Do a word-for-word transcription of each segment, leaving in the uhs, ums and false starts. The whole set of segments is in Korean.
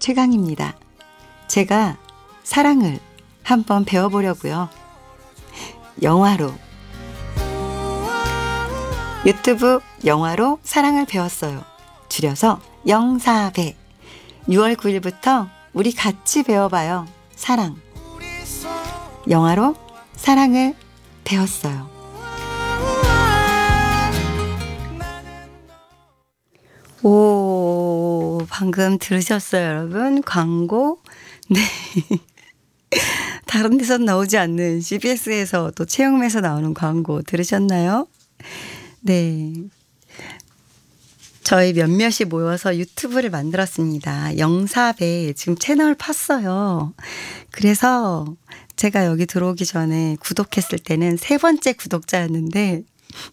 최강입니다. 제가 사랑을 한번 배워보려고요. 영화로. 유튜브 영화로 사랑을 배웠어요. 줄여서 영사배. 유월 구일부터 우리 같이 배워봐요. 사랑. 영화로 사랑을 배웠어요. 오, 방금 들으셨어요, 여러분? 광고? 네. 다른 데선 나오지 않는 씨비에스에서 또 채용에서 나오는 광고 들으셨나요? 네. 저희 몇몇이 모여서 유튜브를 만들었습니다. 영사배 지금 채널 팠어요. 그래서 제가 여기 들어오기 전에 구독했을 때는 세 번째 구독자였는데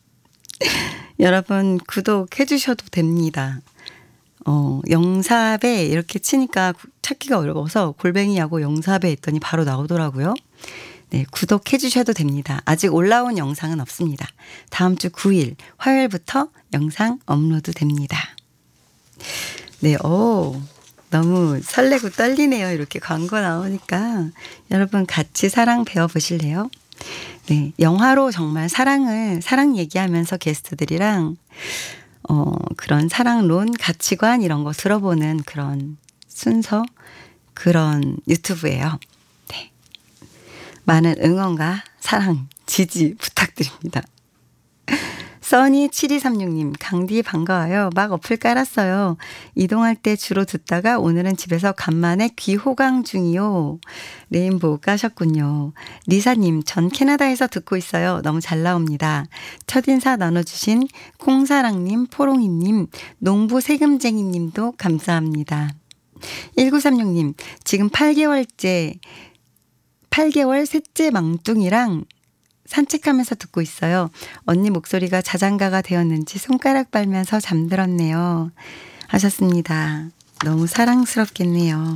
여러분 구독해 주셔도 됩니다. 어, 영사배 이렇게 치니까 찾기가 어려워서 골뱅이하고 영사배 했더니 바로 나오더라고요. 네, 구독해 주셔도 됩니다. 아직 올라온 영상은 없습니다. 다음 주 구일 화요일부터 영상 업로드 됩니다. 네, 오, 너무 설레고 떨리네요. 이렇게 광고 나오니까 여러분 같이 사랑 배워보실래요? 네, 영화로 정말 사랑을 사랑 얘기하면서 게스트들이랑 어, 그런 사랑론, 가치관 이런 거 들어보는 그런 순서, 그런 유튜브예요. 네. 많은 응원과 사랑, 지지 부탁드립니다. 써니 칠이삼육님, 강디 반가워요. 막 어플 깔았어요. 이동할 때 주로 듣다가 오늘은 집에서 간만에 귀호강 중이요. 레인보우 까셨군요. 리사님, 전 캐나다에서 듣고 있어요. 너무 잘 나옵니다. 첫인사 나눠주신 콩사랑님, 포롱이님, 농부 세금쟁이님도 감사합니다. 일구삼육님, 지금 팔 개월째, 팔 개월 셋째 망둥이랑 산책하면서 듣고 있어요. 언니 목소리가 자장가가 되었는지 손가락 빨면서 잠들었네요. 하셨습니다. 너무 사랑스럽겠네요.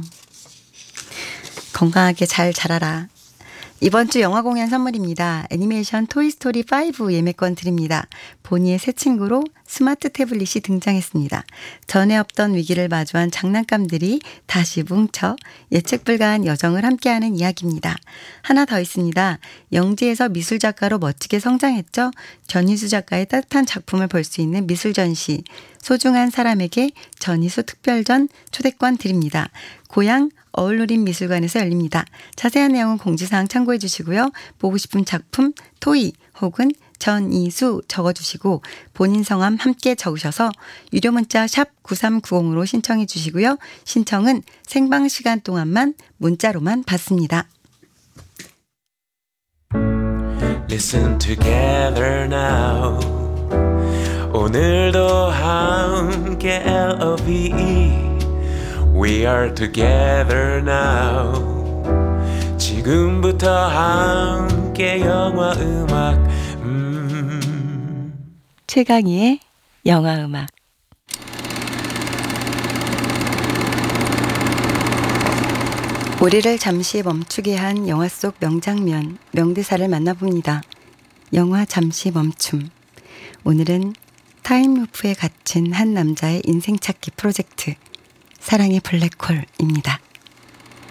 건강하게 잘 자라라. 이번 주 영화 공연 선물입니다. 애니메이션 토이스토리 오 예매권 드립니다. 보니의 새 친구로 스마트 태블릿이 등장했습니다. 전에 없던 위기를 마주한 장난감들이 다시 뭉쳐 예측 불가한 여정을 함께하는 이야기입니다. 하나 더 있습니다. 영지에서 미술작가로 멋지게 성장했죠. 전희수 작가의 따뜻한 작품을 볼 수 있는 미술전시. 소중한 사람에게 전희수 특별전 초대권 드립니다. 고향 어울누림 미술관에서 열립니다. 자세한 내용은 공지사항 참고해 주시고요. 보고 싶은 작품 토이 혹은 전이수 적어주시고 본인 성함 함께 적으셔서 유료 문자 샵 구삼구공으로 신청해 주시고요. 신청은 생방 시간 동안만 문자로만 받습니다. Listen together now. 오늘도 함께 엘오브이 We are together now. 지금부터 함께 영화 음악 음. 최강희의 영화 음악. 우리를 잠시 멈추게 한 영화 속 명장면, 명대사를 만나봅니다. 영화 잠시 멈춤. 오늘은 타임루프에 갇힌 한 남자의 인생 찾기 프로젝트 사랑의 블랙홀입니다.